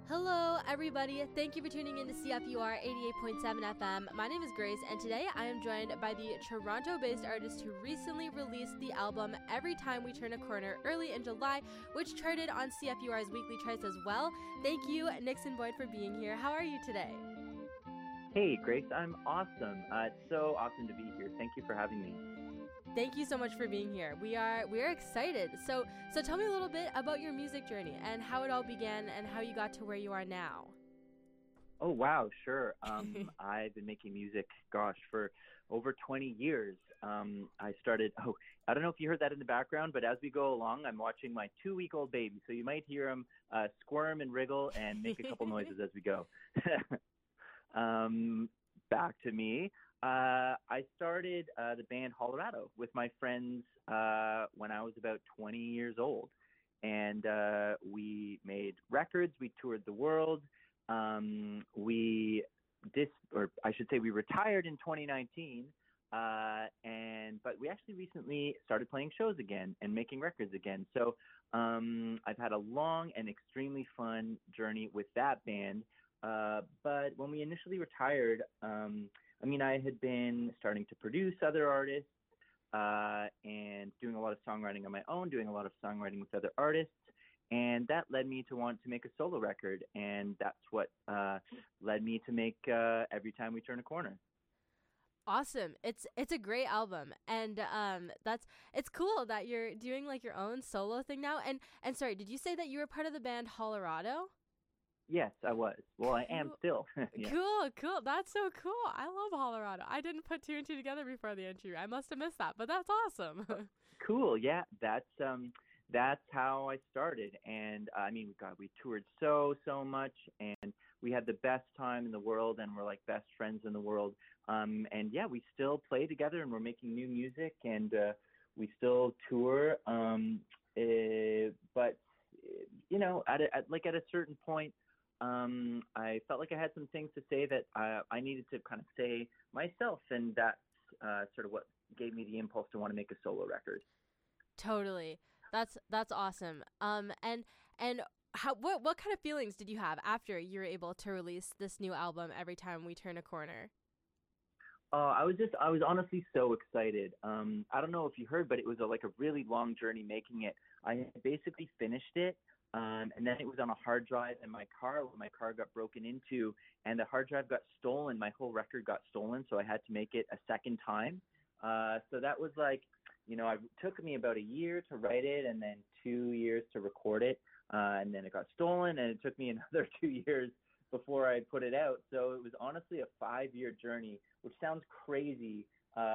Hello, everybody. Thank you for tuning in to CFUR 88.7 FM. My name is Grace, and today I am joined by the Toronto-based artist who recently released the album Every Time We Turn a Corner early in July, which charted on CFUR's weekly charts as well. Thank you, Nixon Boyd, for being here. How are you today? Hey, Grace, I'm awesome. It's so awesome to be here. Thank you for having me. Thank you so much for being here. We are excited. So tell me a little bit about your music journey and how it all began and how you got to where you are now. Oh, wow, sure. I've been making music, for over 20 years. I started, I don't know if you heard that in the background, but as we go along, I'm watching my 2-week-old baby. So you might hear him squirm and wriggle and make a couple noises as we go. Back to me. I started the band Hollerado with my friends when I was about 20 years old. And we made records. We toured the world. We retired in 2019. But we actually recently started playing shows again and making records again. So I've had a long and extremely fun journey with that band. But when we initially retired, I had been starting to produce other artists and doing a lot of songwriting on my own, doing a lot of songwriting with other artists. And that led me to want to make a solo record. And that's what led me to make Every Time We Turn a Corner. Awesome. It's a great album. And it's cool that you're doing like your own solo thing now. And sorry, did you say that you were part of the band Hollerado? Yes, I was. Well, I am still. Yeah. Cool. That's so cool. I love Hollerado. I didn't put two and two together before the interview. I must have missed that, but that's awesome. Cool. Yeah, that's how I started. And we toured so much, and we had the best time in the world, and we're like best friends in the world. We still play together, and we're making new music, and we still tour. But at a certain point, I felt like I had some things to say that I needed to kind of say myself, and that's sort of what gave me the impulse to want to make a solo record. Totally. That's awesome. And what kind of feelings did you have after you were able to release this new album, Every Time We Turn a Corner? I was honestly so excited. I don't know if you heard, but it was a really long journey making it. I had basically finished it. And then it was on a hard drive in my car when my car got broken into, and the hard drive got stolen. My whole record got stolen, so I had to make it a second time. So that was it took me about a year to write it and then 2 years to record it. And then it got stolen, and it took me another 2 years before I put it out. So it was honestly a 5-year journey, which sounds crazy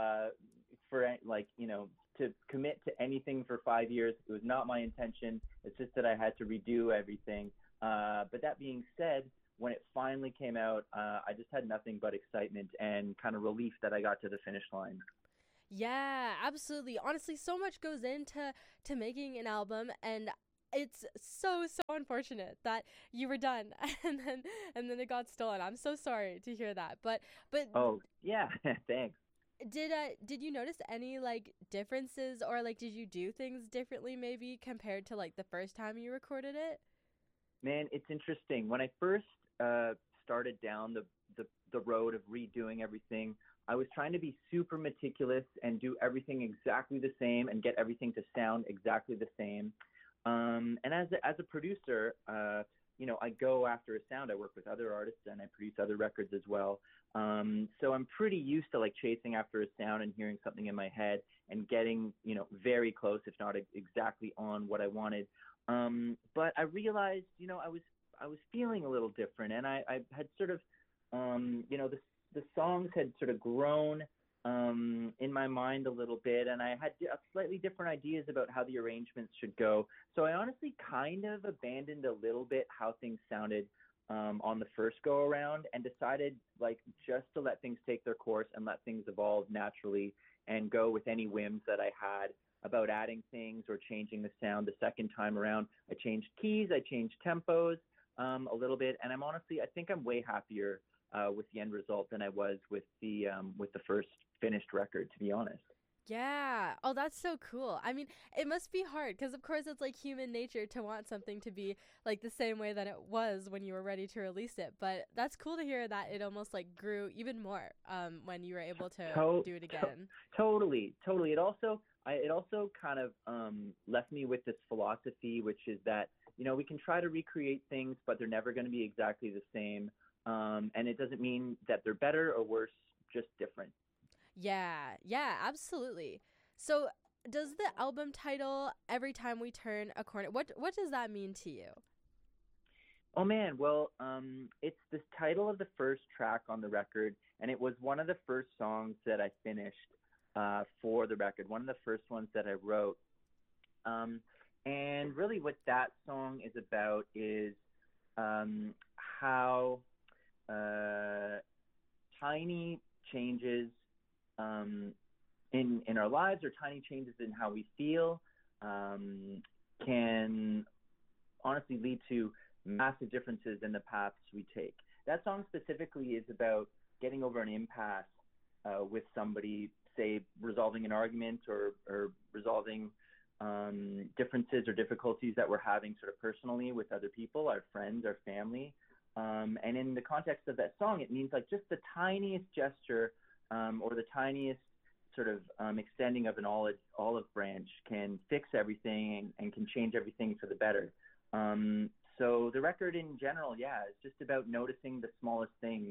to commit to anything for 5 years. It was not my intention. It's just that I had to redo everything. But that being said, when it finally came out, I just had nothing but excitement and kind of relief that I got to the finish line. Yeah, absolutely. Honestly, so much goes into making an album, and it's so unfortunate that you were done and then it got stolen. I'm so sorry to hear that. But oh yeah, thanks. Did you notice any differences, or did you do things differently maybe compared to the first time you recorded it? Man, it's interesting. When I first started down the road of redoing everything, I was trying to be super meticulous and do everything exactly the same and get everything to sound exactly the same. And as a producer, I go after a sound. I work with other artists and I produce other records as well. So I'm pretty used to chasing after a sound and hearing something in my head and getting, very close, if not exactly on what I wanted. But I realized, I was feeling a little different, and I had sort of, the songs had sort of grown in my mind a little bit, and I had slightly different ideas about how the arrangements should go. So I honestly kind of abandoned a little bit how things sounded on the first go around, and decided just to let things take their course and let things evolve naturally and go with any whims that I had about adding things or changing the sound the second time around. I changed keys, I changed tempos a little bit, and I think I'm way happier with the end result than I was with the first finished record, to be honest. Yeah. Oh, that's so cool. I mean, it must be hard because, of course, it's like human nature to want something to be like the same way that it was when you were ready to release it. But that's cool to hear that it almost like grew even more when you were able to To- do it to- again. totally. It also kind of left me with this philosophy, which is that we can try to recreate things, but they're never going to be exactly the same. And it doesn't mean that they're better or worse, just different. Yeah. Yeah, absolutely. So, does the album title "Every Time We Turn a Corner" what does that mean to you? Oh man, well, it's the title of the first track on the record, and it was one of the first songs that I finished for the record. One of the first ones that I wrote. Um, and really, what that song is about is how uh, tiny changes um, in our lives, or tiny changes in how we feel, can honestly lead to massive differences in the paths we take. That song specifically is about getting over an impasse with somebody, say resolving an argument, or resolving differences or difficulties that we're having sort of personally with other people, our friends, our family. And in the context of that song, it means like just the tiniest gesture, or the tiniest sort of extending of an olive branch can fix everything, and can change everything for the better. So the record in general, yeah, is just about noticing the smallest things,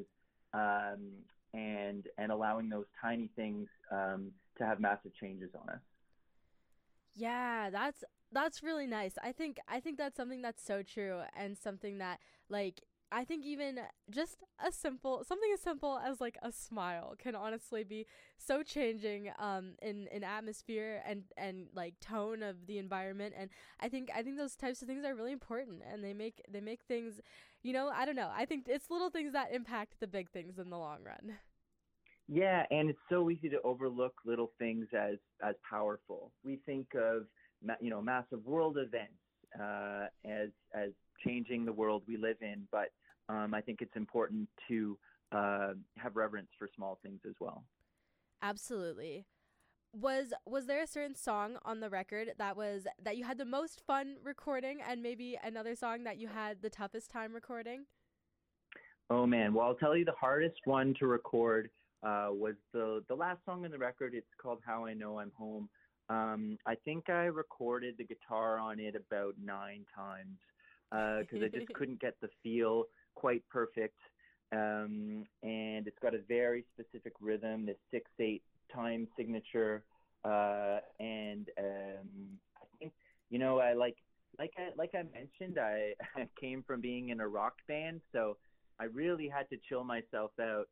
and allowing those tiny things to have massive changes on us. Yeah, that's really nice. I think that's something that's so true, and something that like I think even just a simple something as simple as like a smile can honestly be so changing in atmosphere and like tone of the environment. And I think those types of things are really important, and they make things, I don't know. I think it's little things that impact the big things in the long run. Yeah, and it's so easy to overlook little things as powerful. We think of massive world events as changing the world we live in, but I think it's important to have reverence for small things as well. Absolutely. Was there a certain song on the record that you had the most fun recording, and maybe another song that you had the toughest time recording? Oh man, well I'll tell you the hardest one to record was the last song on the record. It's called "How I Know I'm Home." I think I recorded the guitar on it about 9 times because I just couldn't get the feel quite perfect. And it's got a very specific rhythm, this 6/8 time signature, and I think I like I mentioned, I came from being in a rock band, so I really had to chill myself out,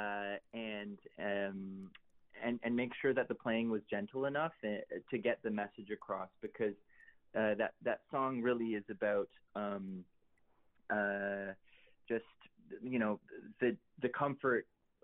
and make sure that the playing was gentle enough to get the message across, because that song really is about just the comfort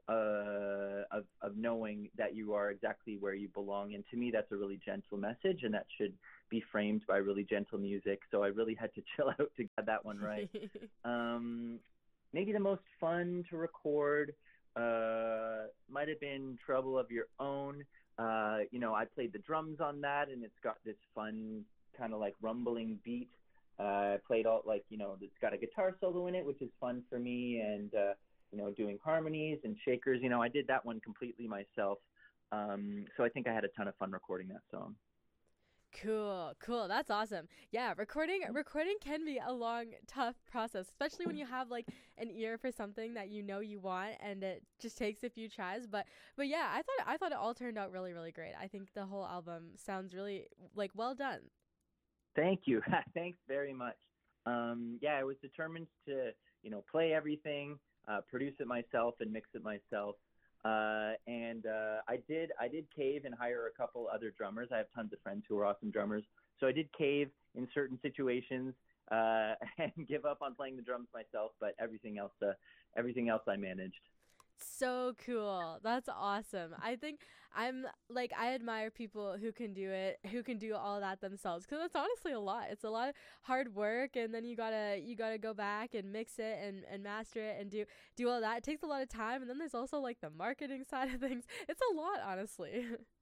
of knowing that you are exactly where you belong. And to me, that's a really gentle message, and that should be framed by really gentle music. So I really had to chill out to get that one right. Um, Maybe the most fun to record might have been "Trouble of Your Own." I played the drums on that, and it's got this fun kind of like rumbling beat. I played all it's got a guitar solo in it, which is fun for me, and doing harmonies and shakers. I did that one completely myself. So I think I had a ton of fun recording that song. Cool, cool. That's awesome. Yeah, recording can be a long, tough process, especially when you have like an ear for something that you want, and it just takes a few tries. But yeah, I thought it all turned out really, really great. I think the whole album sounds really like well done. Thank you. Thanks very much. Yeah, I was determined to, play everything, produce it myself, and mix it myself. And I did cave and hire a couple other drummers. I have tons of friends who are awesome drummers. So I did cave in certain situations, and give up on playing the drums myself, but everything else I managed. So cool. That's awesome. I think I admire people who can do it, who can do all that themselves, cuz it's honestly a lot. It's a lot of hard work, and then you got to go back and mix it and master it and do all that. It takes a lot of time, and then there's also like the marketing side of things. It's a lot, honestly.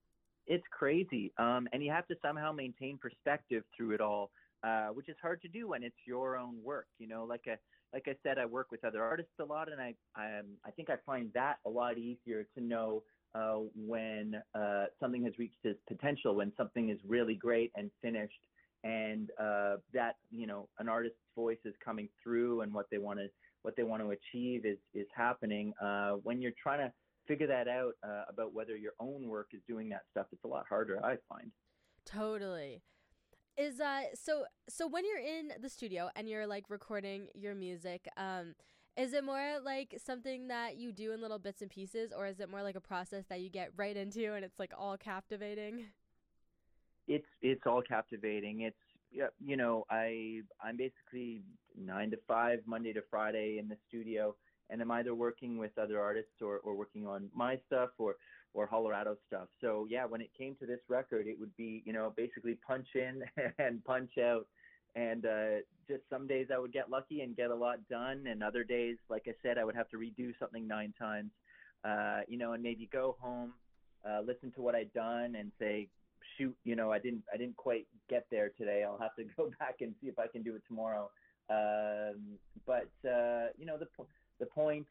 It's crazy. And you have to somehow maintain perspective through it all, which is hard to do when it's your own work. Like I said, I work with other artists a lot, and I think I find that a lot easier to know when something has reached its potential, when something is really great and finished, and that an artist's voice is coming through, and what they want to achieve is happening. When you're trying to figure that out about whether your own work is doing that stuff, it's a lot harder, I find. Totally. Is so when you're in the studio and you're like recording your music, is it more like something that you do in little bits and pieces, or is it more like a process that you get right into and it's like all captivating? It's all captivating. It's yeah, I'm basically 9 to 5 Monday to Friday in the studio, and I'm either working with other artists or working on my stuff or Colorado stuff. So yeah, when it came to this record, it would be basically punch in and punch out, and just some days I would get lucky and get a lot done, and other days, like I said, I would have to redo something 9 times, and maybe go home, listen to what I'd done, and say, shoot, I didn't quite get there today. I'll have to go back and see if I can do it tomorrow. But the point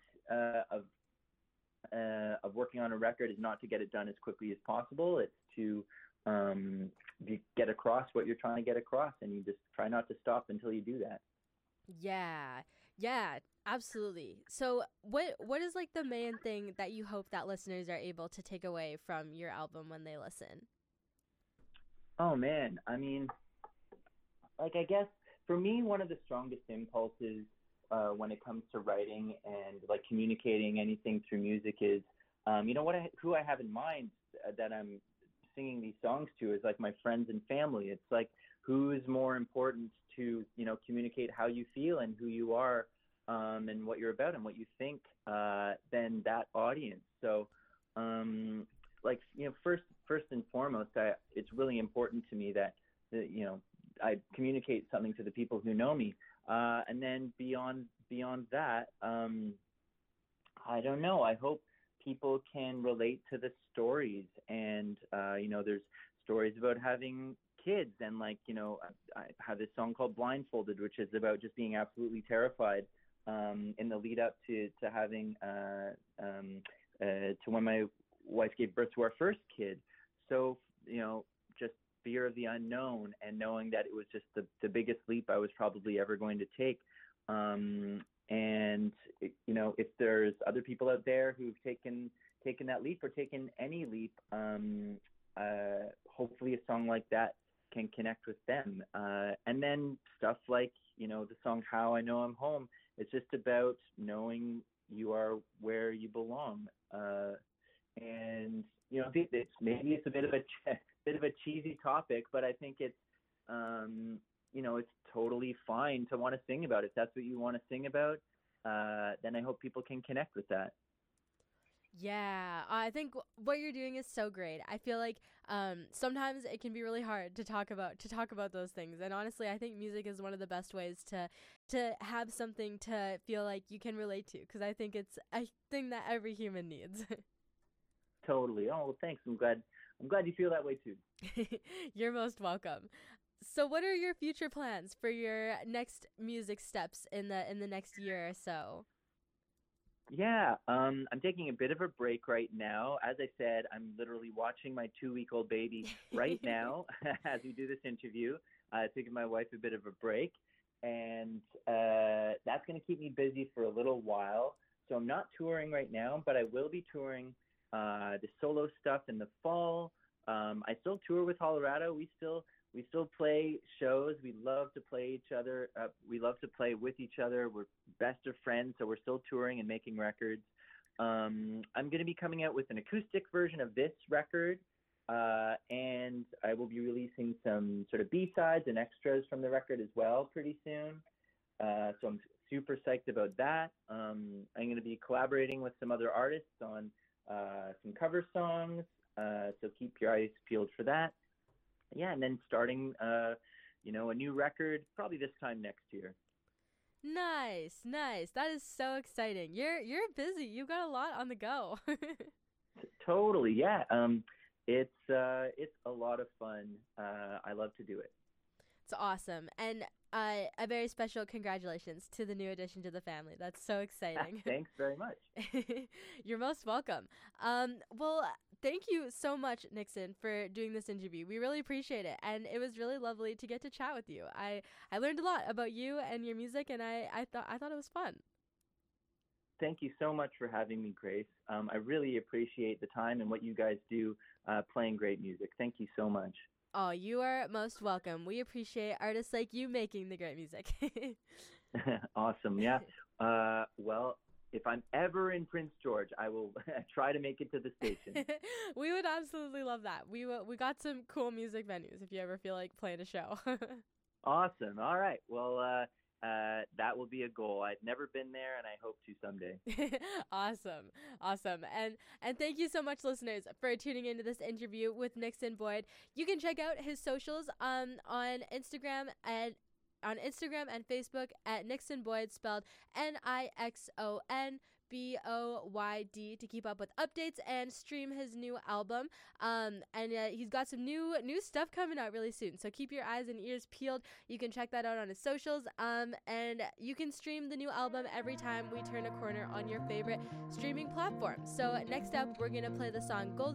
of working on a record is not to get it done as quickly as possible. It's to get across what you're trying to get across, and you just try not to stop until you do that. Yeah, absolutely. So what is like the main thing that you hope that listeners are able to take away from your album when they listen? Oh man, I mean, like, I guess for me, one of the strongest impulses when it comes to writing and like communicating anything through music is, who I have in mind that I'm singing these songs to is like my friends and family. It's like, who's more important to communicate how you feel and who you are, and what you're about and what you think, than that audience. So first and foremost, it's really important to me that I communicate something to the people who know me, and then beyond that, I don't know. I hope people can relate to the stories, and there's stories about having kids, and I have this song called Blindfolded, which is about just being absolutely terrified in the lead up to having to when my wife gave birth to our first kid. So just fear of the unknown, and knowing that it was just the biggest leap I was probably ever going to take. And if there's other people out there who've taken that leap or taken any leap, hopefully a song like that can connect with them. And then stuff like the song How I Know I'm Home. It's just about knowing you are where you belong. And it's a bit of a cheesy topic, but I think it's it's totally fine to want to sing about it. If that's what you want to sing about, then I hope people can connect with that. Yeah, I think what you're doing is so great. I feel like sometimes it can be really hard to talk about those things, and honestly, I think music is one of the best ways to have something to feel like you can relate to, because I think it's a thing that every human needs. Totally. Oh, well, thanks. I'm glad you feel that way too. You're most welcome. So what are your future plans for your next music steps in the next year or so? Yeah, I'm taking a bit of a break right now. As I said, I'm literally watching my 2-week-old baby right now as we do this interview. Taking my wife a bit of a break, and that's going to keep me busy for a little while. So I'm not touring right now, but I will be touring the solo stuff in the fall. I still tour with Colorado. We still play shows. We love to play each other. We love to play with each other. We're best of friends, so we're still touring and making records. I'm going to be coming out with an acoustic version of this record, and I will be releasing some sort of B-sides and extras from the record as well pretty soon. So I'm super psyched about that. I'm going to be collaborating with some other artists on some cover songs, so keep your eyes peeled for that. Yeah, and then starting, a new record probably this time next year. Nice. That is so exciting. You're busy. You've got a lot on the go. Totally, yeah. It's a lot of fun. I love to do it. It's awesome. And a very special congratulations to the new addition to the family. That's so exciting. Thanks very much. You're most welcome. Well, thank you so much, Nixon, for doing this interview. We really appreciate it. And it was really lovely to get to chat with you. I learned a lot about you and your music, and I thought it was fun. Thank you so much for having me, Grace. I really appreciate the time and what you guys do playing great music. Thank you so much. Oh, you are most welcome. We appreciate artists like you making the great music. Awesome. Yeah. Well, if I'm ever in Prince George, I will try to make it to the station. We would absolutely love that. We got some cool music venues if you ever feel like playing a show. Awesome. All right. Well, that will be a goal. I've never been there, and I hope to someday. Awesome. And thank you so much, listeners, for tuning into this interview with Nixon Boyd. You can check out his socials on Instagram and Facebook at Nixon Boyd, spelled NixonBoyd, to keep up with updates and stream his new album. And he's got some new stuff coming out really soon, so keep your eyes and ears peeled. You can check that out on his socials. And you can stream the new album every time we turn a corner on your favorite streaming platform. So next up, we're gonna play the song Golden